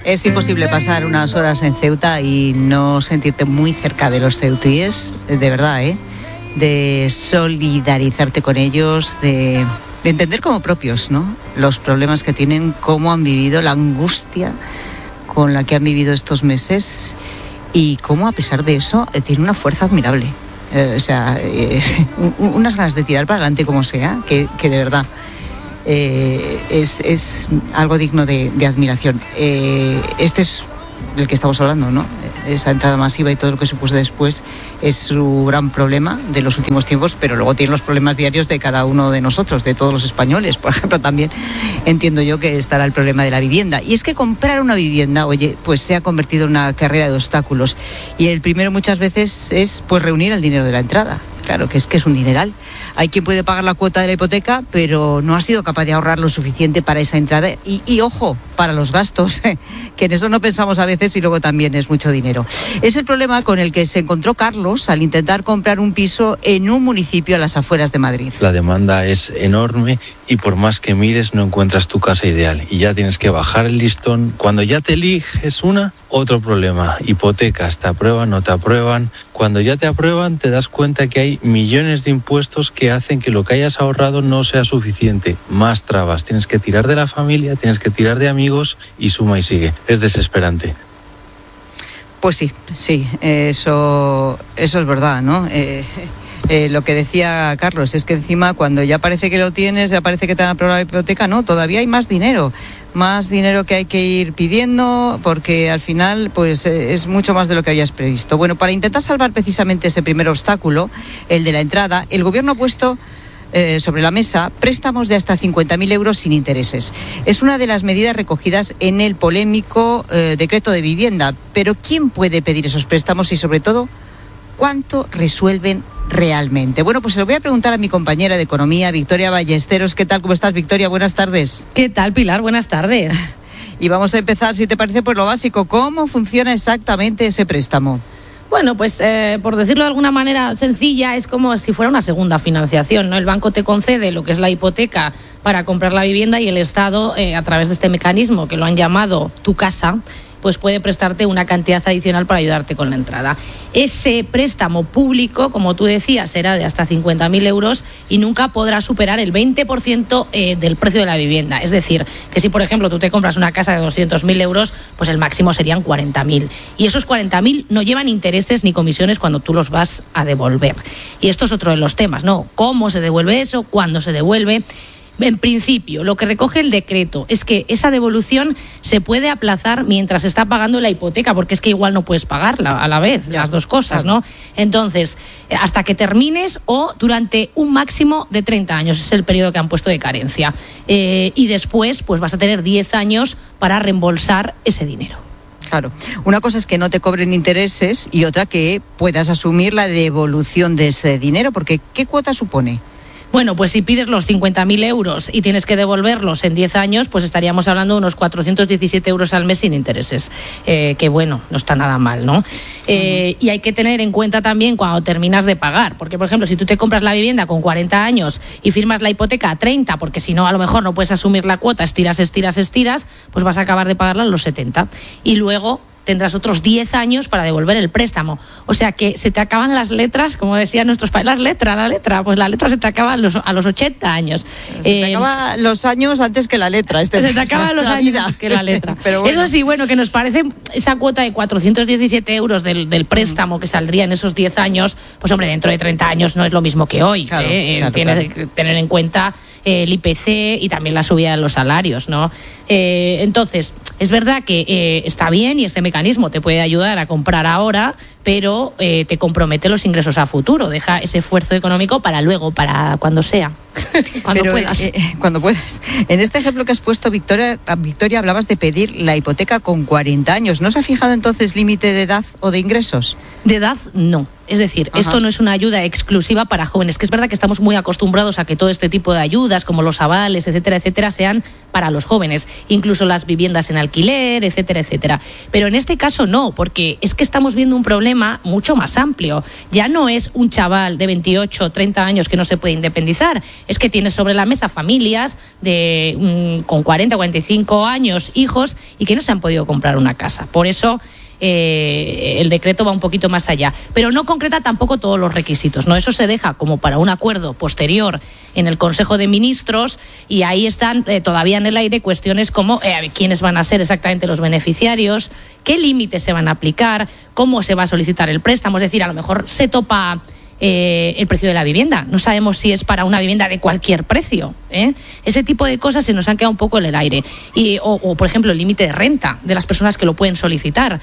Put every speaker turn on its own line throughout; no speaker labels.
Es imposible pasar unas horas en Ceuta y no sentirte muy cerca de los ceutíes, de verdad, de solidarizarte con ellos, de entender como propios, ¿no?, los problemas que tienen, cómo han vivido, la angustia con la que han vivido estos meses y cómo, a pesar de eso, tiene una fuerza admirable. Unas ganas de tirar para adelante como sea, que de verdad es algo digno de admiración. Este es del que estamos hablando, ¿no? Esa entrada masiva y todo lo que supuso después es su gran problema de los últimos tiempos, pero luego tiene los problemas diarios de cada uno de nosotros, de todos los españoles. Por ejemplo, también entiendo yo que estará el problema de la vivienda. Y es que comprar una vivienda, pues se ha convertido en una carrera de obstáculos. Y el primero muchas veces es pues reunir el dinero de la entrada. Claro, que es un dineral. Hay quien puede pagar la cuota de la hipoteca, pero no ha sido capaz de ahorrar lo suficiente para esa entrada. Y ojo, para los gastos, que en eso no pensamos a veces y luego también es mucho dinero. Es el problema con el que se encontró Carlos al intentar comprar un piso en un municipio a las afueras de Madrid.
La demanda es enorme y por más que mires no encuentras tu casa ideal. Y ya tienes que bajar el listón. Cuando ya te eliges otro problema. Hipotecas, te aprueban, no te aprueban. Cuando ya te aprueban te das cuenta que hay millones de impuestos que hacen que lo que hayas ahorrado no sea suficiente. Más trabas. Tienes que tirar de la familia, tienes que tirar de amigos y suma y sigue. Es desesperante.
Pues sí, eso es verdad, ¿no? Lo que decía Carlos es que encima cuando ya parece que lo tienes, ya parece que te han aprobado la hipoteca, no, todavía hay más dinero que hay que ir pidiendo porque al final pues es mucho más de lo que habías previsto. Bueno, para intentar salvar precisamente ese primer obstáculo, el de la entrada, el gobierno ha puesto sobre la mesa préstamos de hasta 50.000 euros sin intereses. Es una de las medidas recogidas en el polémico decreto de vivienda. Pero ¿quién puede pedir esos préstamos y sobre todo cuánto resuelven realmente? Bueno, pues se lo voy a preguntar a mi compañera de Economía, Victoria Ballesteros. ¿Qué tal? ¿Cómo estás, Victoria? Buenas tardes.
¿Qué tal, Pilar? Buenas tardes.
Y vamos a empezar, si te parece, por lo básico. ¿Cómo funciona exactamente ese préstamo?
Bueno, pues por decirlo de alguna manera sencilla, es como si fuera una segunda financiación, ¿no? El banco te concede lo que es la hipoteca para comprar la vivienda y el Estado, a través de este mecanismo que lo han llamado Tu Casa, pues puede prestarte una cantidad adicional para ayudarte con la entrada. Ese préstamo público, como tú decías, será de hasta 50.000 euros y nunca podrá superar el 20% del precio de la vivienda. Es decir, que si, por ejemplo, tú te compras una casa de 200.000 euros, pues el máximo serían 40.000. Y esos 40.000 no llevan intereses ni comisiones cuando tú los vas a devolver. Y esto es otro de los temas, ¿no? ¿Cómo se devuelve eso? ¿Cuándo se devuelve? En principio, lo que recoge el decreto es que esa devolución se puede aplazar mientras se está pagando la hipoteca, porque es que igual no puedes pagarla a la vez, las dos cosas, ¿no? Entonces, hasta que termines o durante un máximo de 30 años, es el periodo que han puesto de carencia. Y después, pues vas a tener 10 años para reembolsar ese dinero.
Claro, una cosa es que no te cobren intereses y otra que puedas asumir la devolución de ese dinero, porque ¿qué cuota supone?
Bueno, pues si pides los 50.000 euros y tienes que devolverlos en 10 años, pues estaríamos hablando de unos 417 euros al mes sin intereses, que bueno, no está nada mal, ¿no? Y hay que tener en cuenta también cuando terminas de pagar, porque por ejemplo, si tú te compras la vivienda con 40 años y firmas la hipoteca a 30, porque si no, a lo mejor no puedes asumir la cuota, estiras, pues vas a acabar de pagarla a los 70. Y luego tendrás otros 10 años para devolver el préstamo. O sea que se te acaban las letras, como decían nuestros padres, la letra, pues la letra se te acaba a los 80 años.
Se te acaban los años antes que la letra.
Se te acaban los años antes que la letra. Pero bueno. Eso sí, bueno, que nos parece esa cuota de 417 euros del préstamo que saldría en esos 10 años, pues hombre, dentro de 30 años no es lo mismo que hoy.
Claro,
Tienes que tener en cuenta el IPC y también la subida de los salarios, ¿no? Entonces, es verdad que está bien y este mecanismo te puede ayudar a comprar ahora, pero te compromete los ingresos a futuro. Deja ese esfuerzo económico para luego, para cuando sea. Cuando puedas.
Cuando puedas. En este ejemplo que has puesto, Victoria, hablabas de pedir la hipoteca con 40 años. ¿No se ha fijado entonces límite de edad o de ingresos?
De edad, no. Es decir, esto no es una ayuda exclusiva para jóvenes, que es verdad que estamos muy acostumbrados a que todo este tipo de ayudas, como los avales, etcétera, etcétera, sean para los jóvenes, incluso las viviendas en alquiler, etcétera, etcétera. Pero en este caso no, porque es que estamos viendo un problema problema mucho más amplio. Ya no es un chaval de 28, 30 años que no se puede independizar, es que tienes sobre la mesa familias con 40, 45 años, hijos, y que no se han podido comprar una casa. Por eso el decreto va un poquito más allá, pero no concreta tampoco todos los requisitos, ¿no? Eso se deja como para un acuerdo posterior en el Consejo de Ministros, y ahí están todavía en el aire cuestiones como quiénes van a ser exactamente los beneficiarios, qué límites se van a aplicar, cómo se va a solicitar el préstamo. Es decir, a lo mejor se topa el precio de la vivienda, no sabemos si es para una vivienda de cualquier precio, ese tipo de cosas se nos han quedado un poco en el aire, o por ejemplo el límite de renta de las personas que lo pueden solicitar.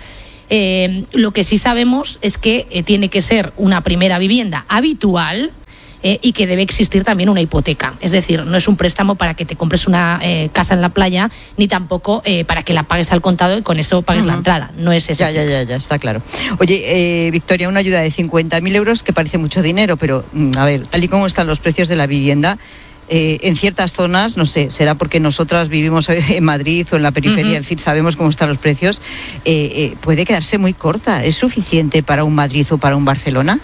Lo que sí sabemos es que tiene que ser una primera vivienda habitual, y que debe existir también una hipoteca. Es decir, no es un préstamo para que te compres una casa en la playa, ni tampoco para que la pagues al contado y con eso pagues la entrada. No es eso.
Ya, está claro. Oye, Victoria, una ayuda de 50.000 euros, que parece mucho dinero, pero a ver, tal y como están los precios de la vivienda, en ciertas zonas, no sé, será porque nosotras vivimos en Madrid o en la periferia, en fin, sabemos cómo están los precios, puede quedarse muy corta. ¿Es suficiente para un Madrid o para un Barcelona?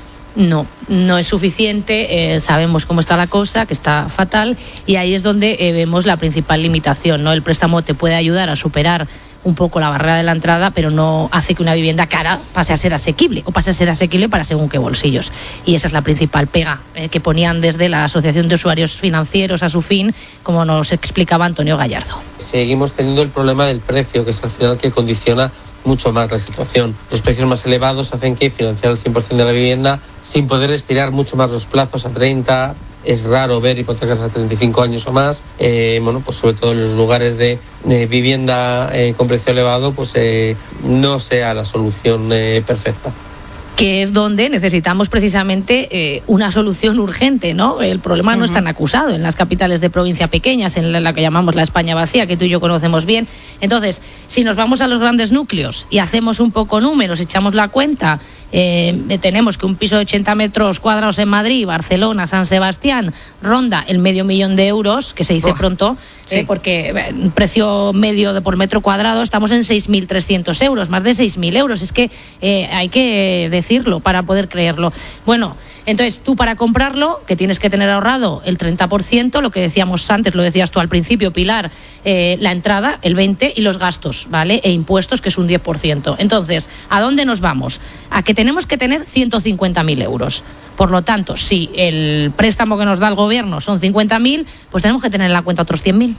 No es suficiente, sabemos cómo está la cosa, que está fatal, y ahí es donde vemos la principal limitación, ¿no? El préstamo te puede ayudar a superar un poco la barrera de la entrada, pero no hace que una vivienda cara pase a ser asequible, o pase a ser asequible para según qué bolsillos. Y esa es la principal pega que ponían desde la Asociación de Usuarios Financieros, ASUFIN, como nos explicaba Antonio Gallardo.
Seguimos teniendo el problema del precio, que es al final que condiciona mucho más la situación. Los precios más elevados hacen que financiar el 100% de la vivienda sin poder estirar mucho más los plazos a 30. Es raro ver hipotecas a 35 años o más. Pues sobre todo en los lugares de vivienda con precio elevado, pues no sea la solución perfecta.
Que es donde necesitamos precisamente una solución urgente, ¿no? El problema no es tan acusado en las capitales de provincia pequeñas, en la que llamamos la España vacía, que tú y yo conocemos bien. Entonces, si nos vamos a los grandes núcleos y hacemos un poco números, echamos la cuenta, tenemos que un piso de 80 metros cuadrados en Madrid, Barcelona, San Sebastián, ronda el 500.000 de euros, que se dice pronto, sí. Porque el precio medio por metro cuadrado estamos en 6.300 euros, más de 6.000 euros. Es que hay que decirlo para poder creerlo. Bueno, entonces tú para comprarlo, que tienes que tener ahorrado el 30%, lo que decíamos antes, lo decías tú al principio, Pilar, la entrada, el 20%, y los gastos, ¿vale? E impuestos, que es un 10%. Entonces, ¿a dónde nos vamos? A que tenemos que tener 150.000 euros. Por lo tanto, si el préstamo que nos da el gobierno son 50.000, pues tenemos que tener en la cuenta otros 100.000.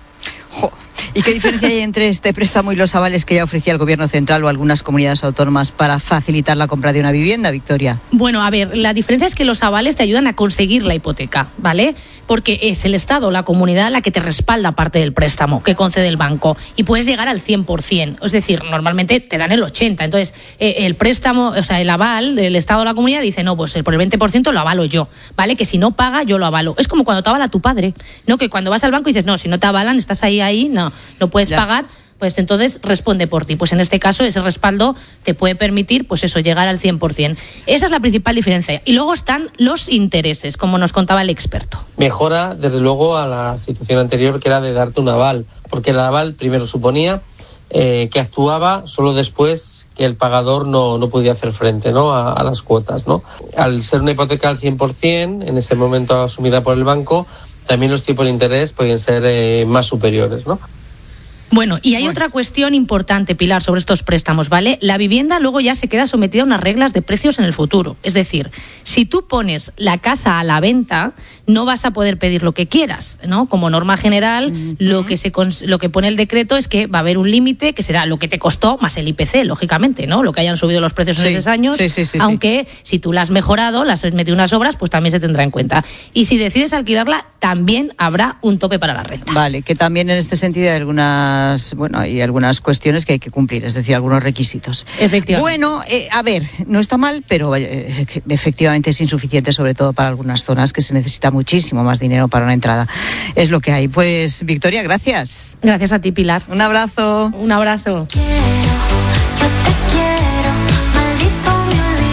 ¿Y qué diferencia hay entre este préstamo y los avales que ya ofrecía el Gobierno central o algunas comunidades autónomas para facilitar la compra de una vivienda, Victoria?
Bueno, a ver, la diferencia es que los avales te ayudan a conseguir la hipoteca, ¿vale? Porque es el Estado, la comunidad, la que te respalda parte del préstamo que concede el banco, y puedes llegar al 100%, es decir, normalmente te dan el 80%. Entonces, el préstamo, o sea, el aval del Estado o la comunidad dice, no, pues por el 20% lo avalo yo, ¿vale? Que si no paga, yo lo avalo. Es como cuando te avala tu padre, ¿no? Que cuando vas al banco y dices, no, si no te avalan, estás ahí, no puedes pagar, pues entonces responde por ti. Pues en este caso ese respaldo te puede permitir, pues eso, llegar al 100%. Esa es la principal diferencia. Y luego están los intereses, como nos contaba el experto.
Mejora, desde luego, a la situación anterior, que era de darte un aval, porque el aval primero suponía que actuaba solo después que el pagador no podía hacer frente, ¿no? a las cuotas, ¿no? Al ser una hipoteca al 100%, en ese momento asumida por el banco, también los tipos de interés pueden ser más superiores, ¿no?
Bueno, y hay otra cuestión importante, Pilar, sobre estos préstamos, ¿vale? La vivienda luego ya se queda sometida a unas reglas de precios en el futuro. Es decir, si tú pones la casa a la venta, no vas a poder pedir lo que quieras, ¿no? Como norma general, lo que pone el decreto es que va a haber un límite, que será lo que te costó más el IPC, lógicamente, ¿no? Lo que hayan subido los precios en esos años, aunque si tú la has mejorado, las has metido unas obras, pues también se tendrá en cuenta. Y si decides alquilarla, también habrá un tope para la renta.
Vale, que también en este sentido hay algunas cuestiones que hay que cumplir, es decir, algunos requisitos.
Efectivamente.
Bueno, a ver, no está mal, pero efectivamente es insuficiente, sobre todo para algunas zonas que se necesita muchísimo más dinero para una entrada. Es lo que hay. Pues, Victoria, gracias.
Gracias a ti, Pilar.
Un abrazo.
Un abrazo.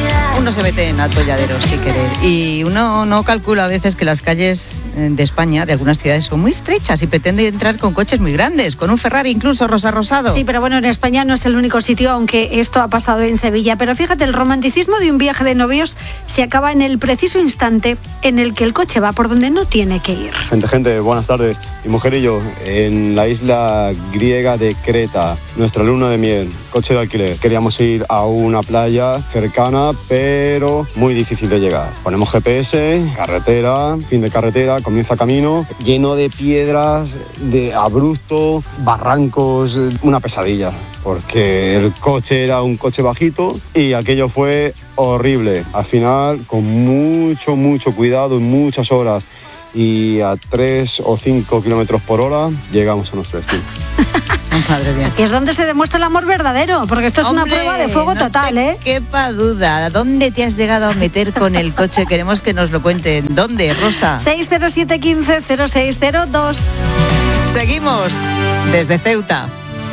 uno se mete en atolladeros sin querer. Y uno no calcula a veces que las calles de España, de algunas ciudades, son muy estrechas y pretende entrar con coches muy grandes, con un Ferrari incluso rosado.
Sí, pero bueno, en España no es el único sitio, aunque esto ha pasado en Sevilla. Pero fíjate, el romanticismo de un viaje de novios se acaba en el preciso instante en el que el coche va por donde no tiene que ir.
Gente, buenas tardes. Mi mujer y yo, en la isla griega de Creta, nuestra luna de miel, coche de alquiler. Queríamos ir a una playa cercana, pero muy difícil de llegar. Ponemos GPS, carretera, fin de carretera, comienza camino, lleno de piedras, de abrupto, barrancos, una pesadilla, porque el coche era un coche bajito y aquello fue horrible. Al final, con mucho cuidado y muchas horas, y a 3 o 5 kilómetros por hora llegamos a nuestro destino.
Madre mía. Y es donde se demuestra el amor verdadero, porque esto es una prueba de fuego total,
no te quepa duda. ¿Dónde te has llegado a meter con el coche? Queremos que nos lo cuenten. ¿Dónde, Rosa?
607 15 0602.
Seguimos desde Ceuta.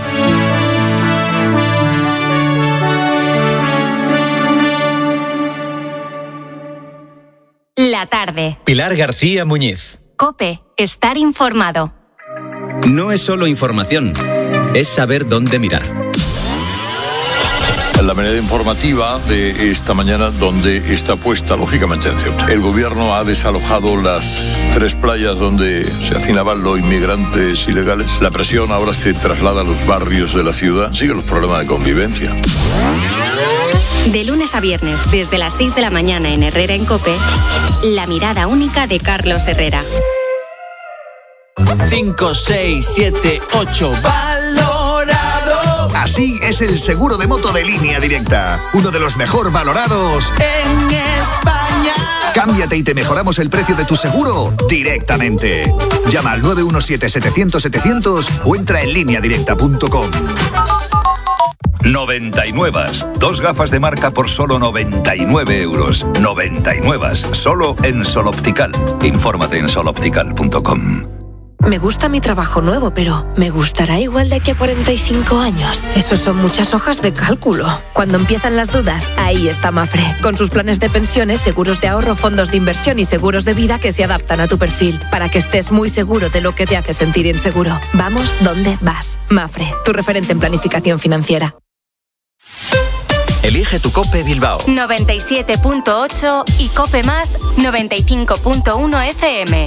La tarde.
Pilar García Muñiz.
COPE. Estar informado.
No es solo información, es saber dónde mirar.
La mirada informativa de esta mañana, donde está puesta, lógicamente, en Ceuta. El gobierno ha desalojado las 3 playas donde se hacinaban los inmigrantes ilegales. La presión ahora se traslada a los barrios de la ciudad. Siguen los problemas de convivencia.
De lunes a viernes, desde las 6 de la mañana en Herrera en COPE, la mirada única de Carlos Herrera.
5, 6, 7, 8, valorado. Así es el seguro de moto de Línea Directa, uno de los mejor valorados en España. Cámbiate y te mejoramos el precio de tu seguro directamente. Llama al 917-700-700 o entra en lineadirecta.com.
99. 2 gafas de marca por solo 99 euros. 99. Solo en Sol Optical. Infórmate en soloptical.com.
Me gusta mi trabajo nuevo, pero ¿me gustará igual de aquí a 45 años? Eso son muchas hojas de cálculo. Cuando empiezan las dudas, ahí está Mafre, con sus planes de pensiones, seguros de ahorro, fondos de inversión y seguros de vida que se adaptan a tu perfil, para que estés muy seguro de lo que te hace sentir inseguro. Vamos donde vas. Mafre, tu referente en planificación financiera.
Elige tu COPE Bilbao.
97.8 y COPE más 95.1 FM.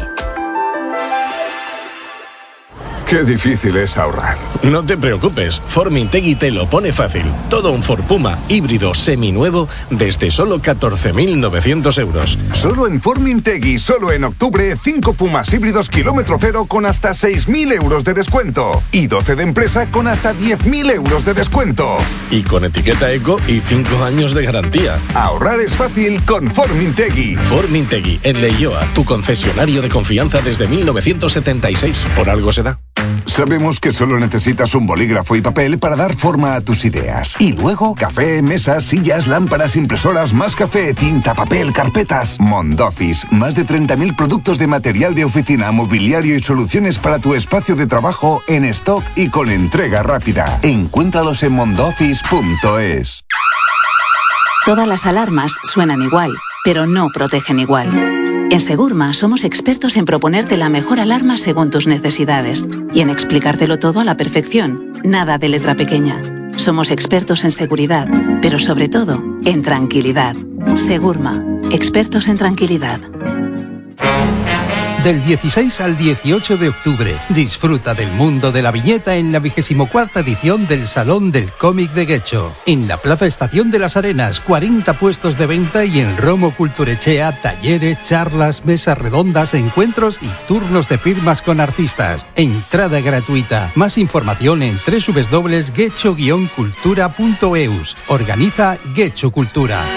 Qué difícil es ahorrar.
No te preocupes, Formintegui te lo pone fácil. Todo un Ford Puma híbrido seminuevo desde solo 14.900 euros.
Solo en Formintegui, solo en octubre, 5 Pumas híbridos kilómetro cero con hasta 6.000 euros de descuento. Y 12 de empresa con hasta 10.000 euros de descuento.
Y con etiqueta eco y 5 años de garantía.
Ahorrar es fácil con Formintegui.
Formintegui, en Leioa, tu concesionario de confianza desde 1976. Por algo será.
Sabemos que solo necesitas un bolígrafo y papel para dar forma a tus ideas. Y luego, café, mesas, sillas, lámparas, impresoras, más café, tinta, papel, carpetas. Mondoffice, más de 30.000 productos de material de oficina, mobiliario y soluciones para tu espacio de trabajo en stock y con entrega rápida. Encuéntralos en mondoffice.es.
Todas las alarmas suenan igual, pero no protegen igual. En Segurma somos expertos en proponerte la mejor alarma según tus necesidades y en explicártelo todo a la perfección, nada de letra pequeña. Somos expertos en seguridad, pero sobre todo en tranquilidad. Segurma, expertos en tranquilidad.
Del 16 al 18 de octubre, disfruta del mundo de la viñeta en la 24ª edición del Salón del Cómic de Guecho. En la Plaza Estación de las Arenas, 40 puestos de venta y en Romo Culturechea, talleres, charlas, mesas redondas, encuentros y turnos de firmas con artistas. Entrada gratuita. Más información en www.guecho-cultura.eus. Organiza Guecho Cultura.